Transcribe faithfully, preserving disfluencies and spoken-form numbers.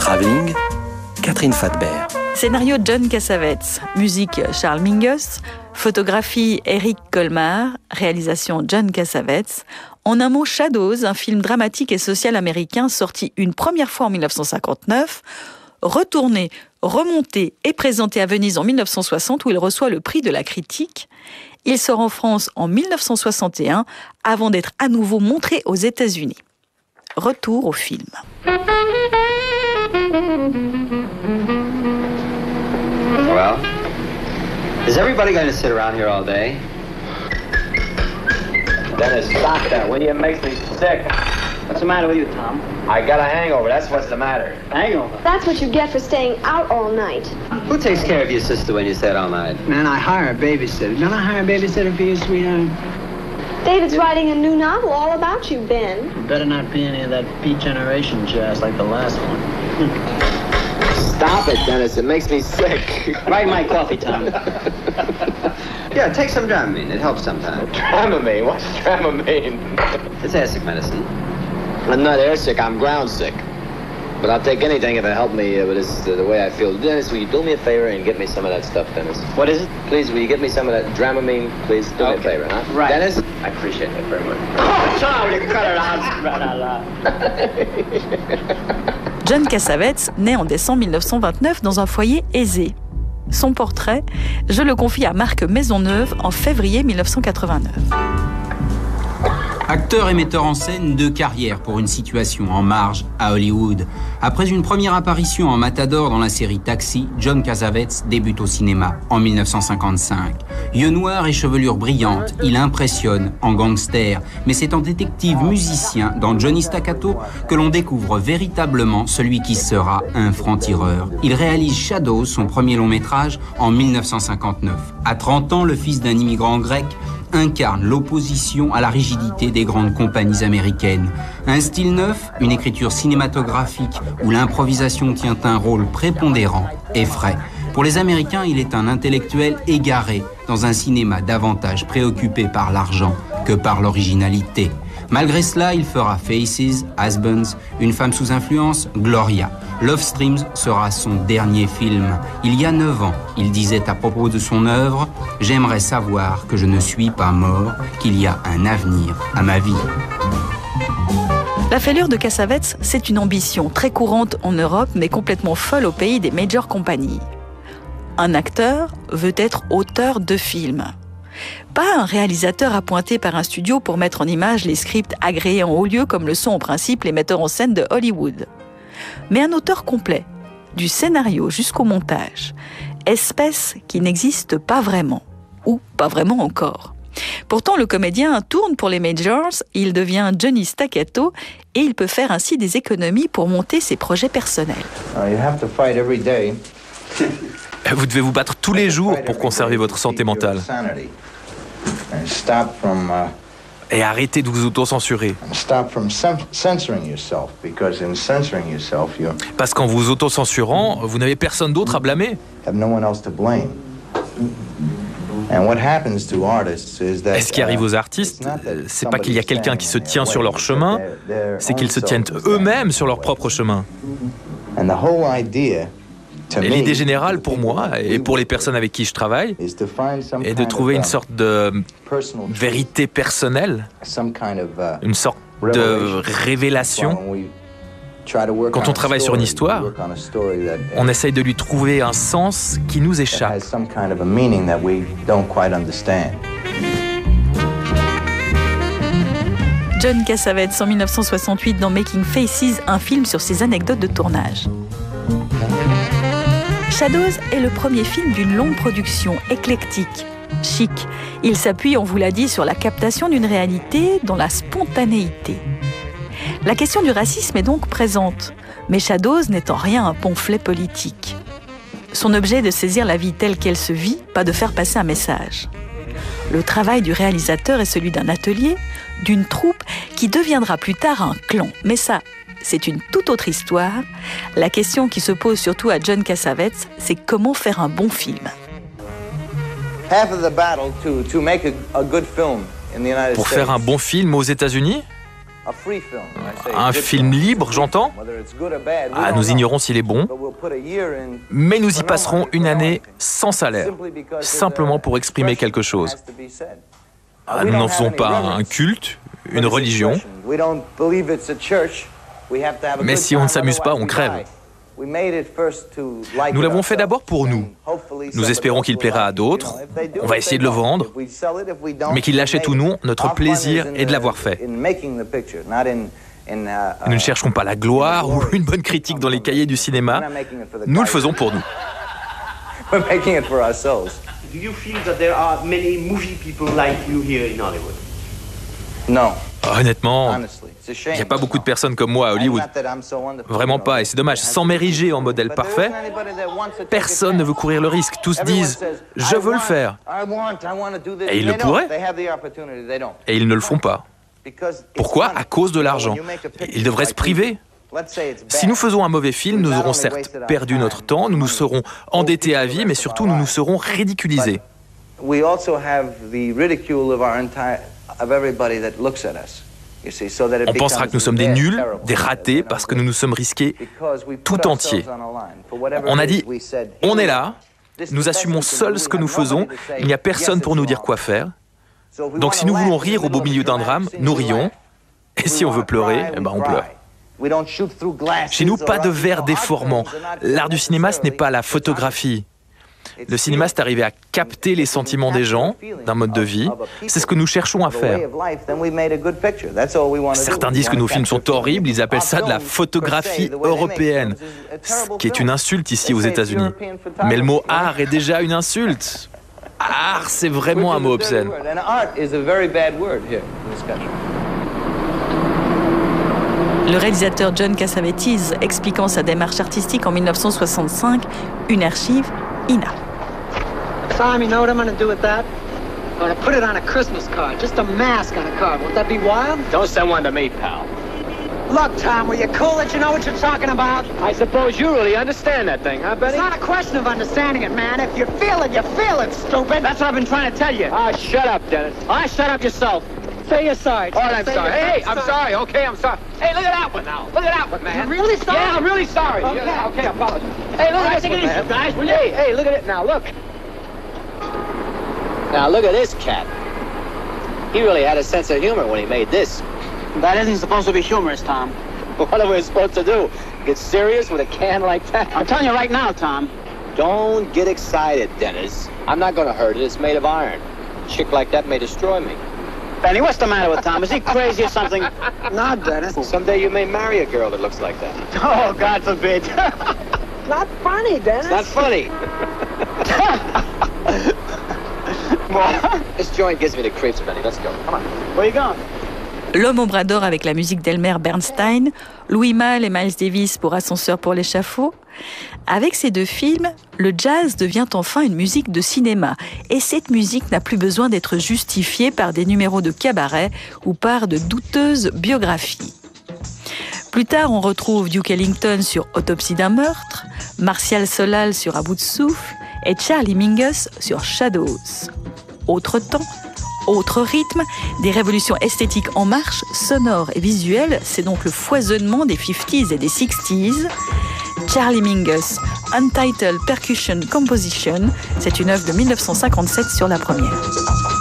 Travelling, Catherine Fathbert. Scénario John Cassavetes, musique Charles Mingus, photographie Eric Colmar, réalisation John Cassavetes. En un mot, Shadows, un film dramatique et social américain sorti une première fois en mille neuf cent cinquante-neuf, retourné, remonté et présenté à Venise en mille neuf cent soixante où il reçoit le prix de la critique. Il sort en France en mille neuf cent soixante et un avant d'être à nouveau montré aux États-Unis. Retour au film. Well, is everybody going to sit around here all day? Dennis, stop that, will you? It makes me sick. What's the matter with you, Tom? I got a hangover, that's what's the matter. Hangover? That's what you get for staying out all night. Who takes care of your sister when you stay out all night? Man, I hire a babysitter. Don't I hire a babysitter for you, sweetheart? David's writing a new novel all about you, Ben. You better not be any of that Beat Generation jazz like the last one. Stop it, Dennis, it makes me sick. Write my coffee, Tom. Yeah, take some Dramamine, it helps sometimes. Dramamine? What's Dramamine? It's airsick medicine. I'm not airsick, I'm ground sick. But I'll take anything if it helps me uh, with this, uh, the way I feel. Dennis, will you do me a favor and get me some of that stuff, Dennis? What is it? Please, will you get me some of that Dramamine? Please, do okay. me a favor, huh? Right. Dennis? I appreciate that very much. Oh, Tom, you cut it out. John Cassavetes naît en décembre mille neuf cent vingt-neuf dans un foyer aisé. Son portrait, je le confie à Marc Maisonneuve en février mille neuf cent quatre-vingt-neuf. Acteur et metteur en scène, deux carrières pour une situation en marge à Hollywood. Après une première apparition en Matador dans la série Taxi, John Cassavetes débute au cinéma en mille neuf cent cinquante-cinq. Yeux noirs et chevelure brillante, il impressionne en gangster, mais c'est en détective musicien dans Johnny Staccato que l'on découvre véritablement celui qui sera un franc-tireur. Il réalise Shadows, son premier long métrage, en mille neuf cent cinquante-neuf. À trente ans, le fils d'un immigrant grec incarne l'opposition à la rigidité des grandes compagnies américaines. Un style neuf, une écriture cinématographique où l'improvisation tient un rôle prépondérant et frais. Pour les Américains, il est un intellectuel égaré dans un cinéma davantage préoccupé par l'argent que par l'originalité. Malgré cela, il fera Faces, Husbands, Une femme sous influence, Gloria. Love Streams sera son dernier film. Il y a neuf ans, il disait à propos de son œuvre « J'aimerais savoir que je ne suis pas mort, qu'il y a un avenir à ma vie ». La fêlure de Cassavetes, c'est une ambition très courante en Europe, mais complètement folle au pays des major compagnies. Un acteur veut être auteur de films. Pas un réalisateur appointé par un studio pour mettre en image les scripts agréés en haut lieu comme le sont en principe les metteurs en scène de Hollywood. Mais un auteur complet, du scénario jusqu'au montage, espèce qui n'existe pas vraiment, ou pas vraiment encore. Pourtant, le comédien tourne pour les majors, il devient Johnny Staccato et il peut faire ainsi des économies pour monter ses projets personnels. Vous devez vous battre tous les jours pour conserver votre santé mentale. Et arrêtez de vous auto-censurer. Parce qu'en vous auto-censurant, vous n'avez personne d'autre à blâmer. Et ce qui arrive aux artistes, c'est pas qu'il y a quelqu'un qui se tient sur leur chemin, c'est qu'ils se tiennent eux-mêmes sur leur propre chemin. Et l'idée générale pour moi et pour les personnes avec qui je travaille est de trouver une sorte de vérité personnelle, une sorte de révélation. Quand on travaille sur une histoire, on essaye de lui trouver un sens qui nous échappe. John Cassavetes en mille neuf cent soixante-huit dans Making Faces, un film sur ses anecdotes de tournage. Shadows est le premier film d'une longue production éclectique, chic. Il s'appuie, on vous l'a dit, sur la captation d'une réalité dans la spontanéité. La question du racisme est donc présente, mais Shadows n'est en rien un pamphlet politique. Son objet est de saisir la vie telle qu'elle se vit, pas de faire passer un message. Le travail du réalisateur est celui d'un atelier, d'une troupe qui deviendra plus tard un clan. Mais ça, c'est une toute autre histoire. La question qui se pose surtout à John Cassavetes, c'est comment faire un bon film. Pour faire un bon film aux États-Unis, Un film libre, j'entends. Ah, nous ignorons s'il est bon, mais nous y passerons une année sans salaire, simplement pour exprimer quelque chose. Ah, nous n'en faisons pas un culte, une religion, mais si on ne s'amuse pas, on crève. Nous l'avons fait d'abord pour nous. Nous espérons qu'il plaira à d'autres. On va essayer de le vendre, mais qu'il l'achète ou non, notre plaisir est de l'avoir fait. Nous ne cherchons pas la gloire ou une bonne critique dans les cahiers du cinéma. Nous le faisons pour nous. Do you feel that there are many movie people like you here in Hollywood? Non. Honnêtement, il n'y a pas beaucoup de personnes comme moi à Hollywood. Vraiment pas, et c'est dommage. Sans m'ériger en modèle parfait, personne ne veut courir le risque. Tous disent « je veux le faire ». Et ils le pourraient. Et ils ne le font pas. Pourquoi? À cause de l'argent. Ils devraient se priver. Si nous faisons un mauvais film, nous aurons certes perdu notre temps, nous nous serons endettés à vie, mais surtout nous nous serons ridiculisés. On pensera que nous sommes des nuls, des ratés, parce que nous nous sommes risqués tout entiers. On a dit, on est là, nous assumons seuls ce que nous faisons, il n'y a personne pour nous dire quoi faire. Donc si nous voulons rire au beau milieu d'un drame, nous rions, et si on veut pleurer, eh ben on pleure. Chez nous, pas de verre déformant. L'art du cinéma, ce n'est pas la photographie. Le cinéma, c'est arriver à capter les sentiments des gens, d'un mode de vie. C'est ce que nous cherchons à faire. Certains disent que nos films sont horribles, ils appellent ça de la photographie européenne, ce qui est une insulte ici aux États-Unis. Mais le mot art est déjà une insulte. Art, c'est vraiment un mot obscène. Le réalisateur John Cassavetes expliquant sa démarche artistique en mille neuf cent soixante-cinq, une archive, Ina. Tom, you know what I'm gonna do with that? I'm gonna put it on a Christmas card, just a mask on a card. Won't that be wild? Don't send one to me, pal. Look, Tom, will you cool it? You know what you're talking about? I suppose you really understand that thing, huh, Benny? It's not a question of understanding it, man. If you feel it, you feel it, stupid. That's what I've been trying to tell you. Ah, oh, shut up, Dennis. Ah, oh, shut up yourself. Say you're sorry. All right, I'm sorry. Hey, I'm sorry. Okay, I'm sorry. Hey, look at that one now. Look at that one, man. You're really sorry? Yeah, I'm really sorry. Okay, yeah, okay, I apologize. Hey, look at this one, man. Guys, will you? Hey, hey, look at it now. Look. Now, look at this cat. He really had a sense of humor when he made this. That isn't supposed to be humorous, Tom. What are we supposed to do? Get serious with a can like that? I'm telling you right now, Tom. Don't get excited, Dennis. I'm not going to hurt it. It's made of iron. A chick like that may destroy me. Benny, what's the matter with Tom? Is he crazy or something? No, Dennis. Someday you may marry a girl that looks like that. Oh, God forbid. Not funny, Dennis. It's not funny. This joint gives me the creeps, Benny. Let's go. Come on. Where you going? L'homme au bras d'or avec la musique d'Elmer Bernstein, Louis Malle et Miles Davis pour Ascenseur pour l'échafaud. Avec ces deux films, le jazz devient enfin une musique de cinéma. Et cette musique n'a plus besoin d'être justifiée par des numéros de cabaret ou par de douteuses biographies. Plus tard, on retrouve Duke Ellington sur Autopsie d'un meurtre, Martial Solal sur À bout de souffle et Charlie Mingus sur Shadows. Autre temps, autre rythme, des révolutions esthétiques en marche, sonores et visuelles, c'est donc le foisonnement des cinquantaines et des soixantaines. Charlie Mingus, Untitled Percussion Composition, c'est une œuvre de mille neuf cent cinquante-sept sur la première.